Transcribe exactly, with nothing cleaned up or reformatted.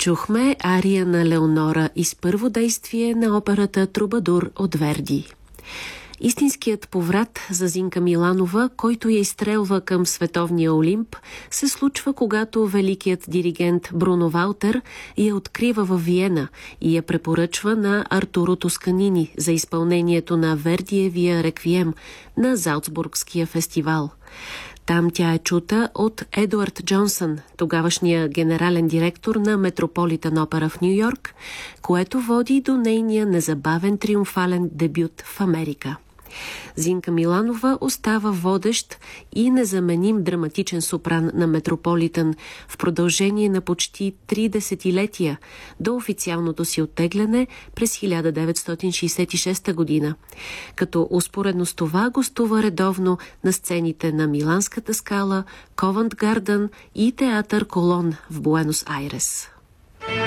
Чухме ария на Леонора из първо действие на операта Трубадур от Верди. Истинският поврат за Зинка Миланова, който я изстрелва към световния Олимп, се случва, когато великият диригент Бруно Валтер я открива във Виена и я препоръчва на Артуро Тосканини за изпълнението на Вердиевия реквием на Залцбургския фестивал. Там тя е чута от Едуард Джонсън, тогавашния генерален директор на Метрополитън опера в Ню-Йорк, което води до нейния незабавен триумфален дебют в Америка. Зинка Миланова остава водещ и незаменим драматичен сопран на Метрополитън в продължение на почти три десетилетия до официалното си оттегляне през хиляда деветстотин шейсет и шеста година, като успоредно с това гостува редовно на сцените на Миланската скала, Ковент Гарден и театър Колон в Буенос Айрес.